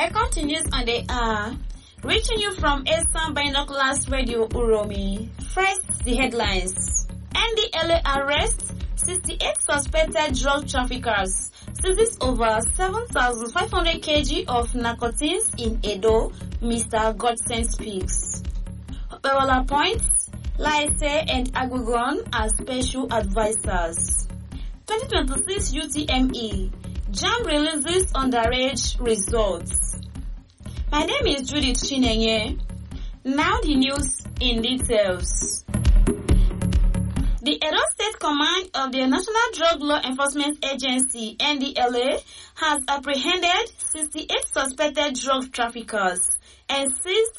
Welcome to News on the Hour, reaching you from Eastern Binoculars Radio Uromi. First, the headlines. NDLA arrests 68 suspected drug traffickers, seizes over 7,500 kg of narcotics in Edo, Mr. Godson speaks. Operola appoints Laise and Agugon as special advisors. 2026 UTME, JAMB releases underage results. My name is Judith Chinenye. Now the news in details. The Edo State Command of the National Drug Law Enforcement Agency, NDLA, has apprehended 68 suspected drug traffickers and seized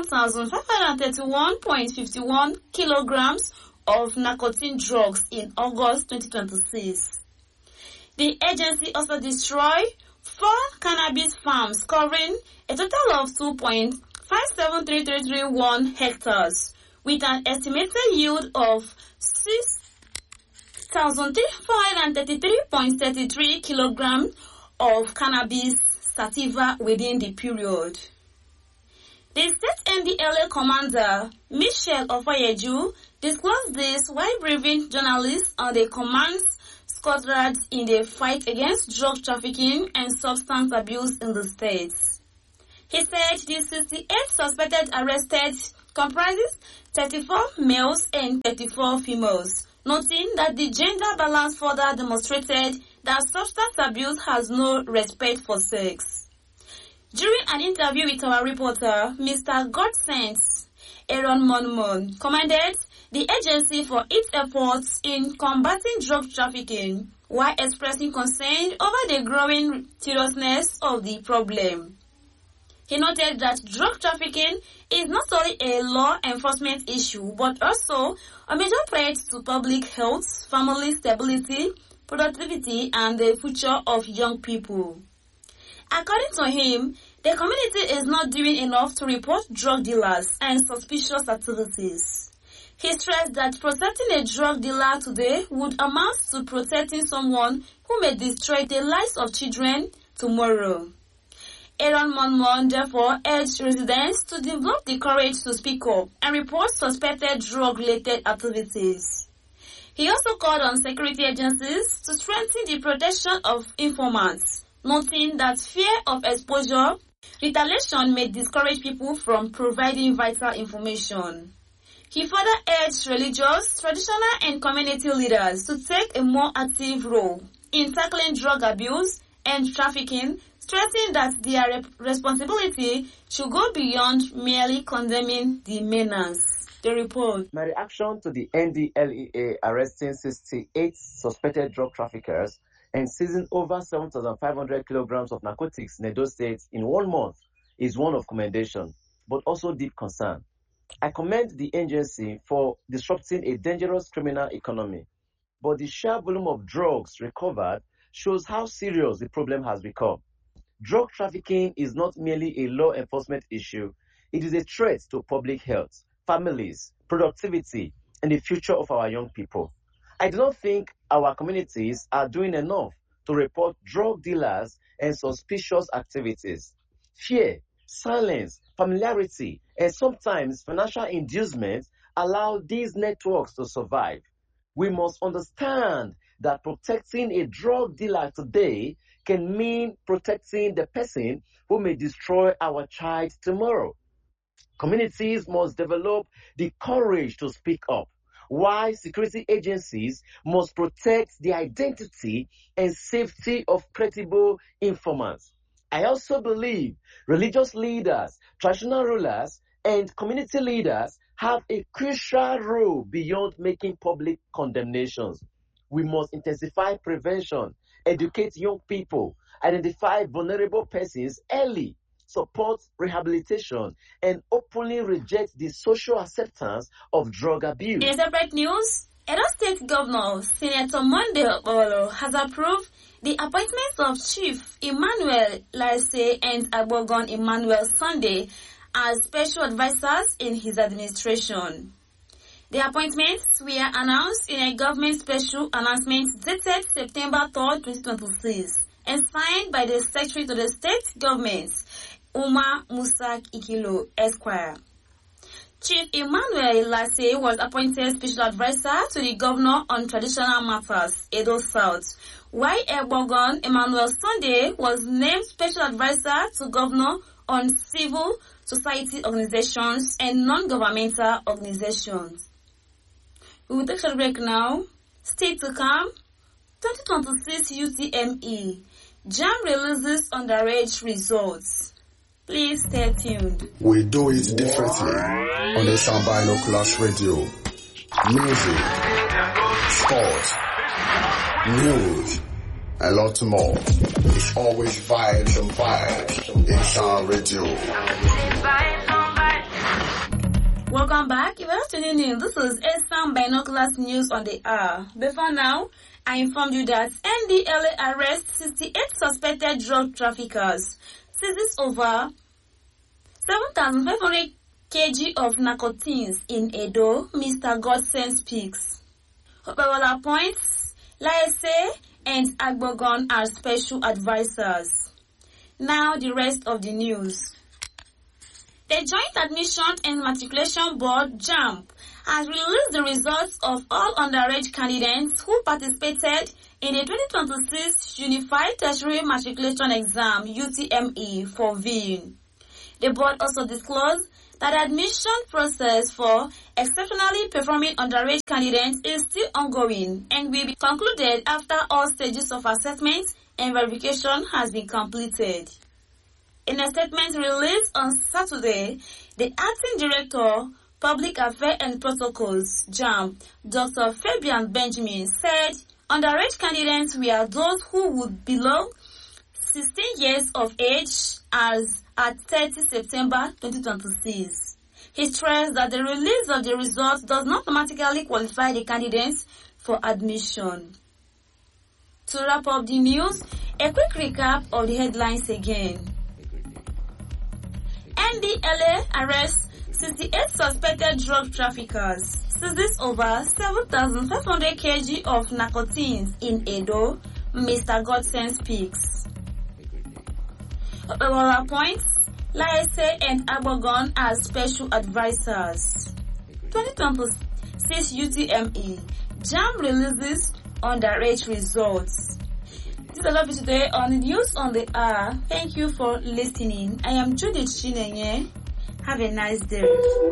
7,531.51 kilograms of narcotic drugs in August 2026. The agency also destroyed 4 cannabis farms covering a total of 2.573331 hectares with an estimated yield of 6,433.33 kilograms of cannabis sativa within the period. The state NDLA commander, Michelle Ofoyeju, disclosed this while briefing journalists on the command's squadrons in the fight against drug trafficking and substance abuse in the states. He said the 68 suspected arrested comprises 34 males and 34 females, noting that the gender balance further demonstrated that substance abuse has no respect for sex. During an interview with our reporter, Mr. Godson, Aaron Monmon, commended the agency for its efforts in combating drug trafficking while expressing concern over the growing seriousness of the problem. He noted that drug trafficking is not only a law enforcement issue but also a major threat to public health, family stability, productivity, and the future of young people. According to him, the community is not doing enough to report drug dealers and suspicious activities. He stressed that protecting a drug dealer today would amount to protecting someone who may destroy the lives of children tomorrow. Aaron Monmon therefore urged residents to develop the courage to speak up and report suspected drug-related activities. He also called on security agencies to strengthen the protection of informants, noting that fear of exposure, retaliation may discourage people from providing vital information. He further urged religious, traditional, and community leaders to take a more active role in tackling drug abuse and trafficking, stressing that their responsibility should go beyond merely condemning the menace. The report. My reaction to the NDLEA arresting 68 suspected drug traffickers and seizing over 7,500 kilograms of narcotics in Edo State in 1 month is one of commendation, but also deep concern. I commend the agency for disrupting a dangerous criminal economy, but the sheer volume of drugs recovered shows how serious the problem has become. Drug trafficking is not merely a law enforcement issue, it is a threat to public health, families, productivity, and the future of our young people. I do not think our communities are doing enough to report drug dealers and suspicious activities. Fear, silence, familiarity, and sometimes financial inducement allow these networks to survive. We must understand that protecting a drug dealer today can mean protecting the person who may destroy our child tomorrow. Communities must develop the courage to speak up, while security agencies must protect the identity and safety of credible informants. I also believe religious leaders, traditional rulers, and community leaders have a crucial role beyond making public condemnations. We must intensify prevention, educate young people, identify vulnerable persons early, support rehabilitation, and openly reject the social acceptance of drug abuse. In separate news, Edo State Governor Senator Monday Okpebholo has approved the appointments of Chief Emmanuel Laise and Agbogon Emmanuel Sunday as special advisors in his administration. The appointments were announced in a government special announcement dated September 3, 2026 and signed by the Secretary to the State Government Umar Musak Ikilo, Esquire. Chief Emmanuel Lasse was appointed Special Advisor to the Governor on Traditional Matters, Edo South, while Egbogon Emmanuel Sunday was named Special Advisor to Governor on Civil Society Organizations and Non-Governmental Organizations. We will take a break now. Stay to come. 2026 UTME. JAMB releases underage results. Please stay tuned. We do it differently on the Sound Binoculars Radio. Music, sports, news, and lots more. It's always vibes and vibes in Sound Radio. Welcome back. If you're tuning in, this is Sound Binoculars News on the hour. Before now, I informed you that NDLA arrests 68 suspected drug traffickers. Seizes over 7,500 kg of narcotics in Edo, Mr. Godsen speaks. Hopewell appoints Laese and Agbogon as special advisors. Now the rest of the news. The Joint Admission and Matriculation Board, JAMB, has released the results of all underage candidates who participated in the 2026 Unified Tertiary Matriculation Exam, UTME, for VIN. The board also disclosed that the admission process for exceptionally performing underage candidates is still ongoing and will be concluded after all stages of assessment and verification has been completed. In a statement released on Saturday, the Acting Director, Public Affairs and Protocols, JAMB, Dr. Fabian Benjamin, said underage candidates were those who would belong 16 years of age as at 30 September 2026. He stressed that the release of the results does not automatically qualify the candidates for admission. To wrap up the news, a quick recap of the headlines again. NDLA arrests 68 suspected drug traffickers. Seizes over 7,500 kg of narcotics in Edo, Mr. Godsen speaks. Hopewell appoints Laese and Agbogon as special advisors. 2026 UTME. JAMB releases underage results. This is all of it today on the News on the Hour. Thank you for listening. I am Judith Chinenye. Have a nice day.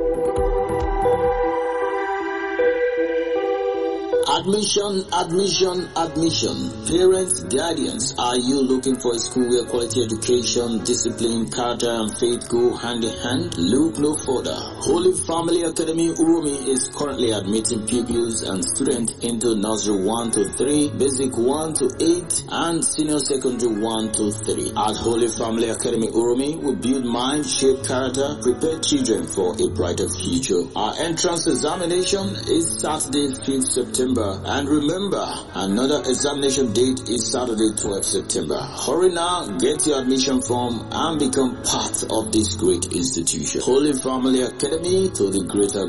Admission. Parents, guardians, are you looking for a school where quality education, discipline, character, and faith go hand in hand? Look no further. Holy Family Academy Urumi is currently admitting pupils and students into nursery 1 to 3, basic 1 to 8, and senior secondary 1 to 3. At Holy Family Academy Urumi, we build mind, shape character, prepare children for a brighter future. Our entrance examination is Saturday, 5th September. And remember, another examination date is Saturday, 12th September. Hurry now, get your admission form and become part of this great institution. Holy Family Academy to the greater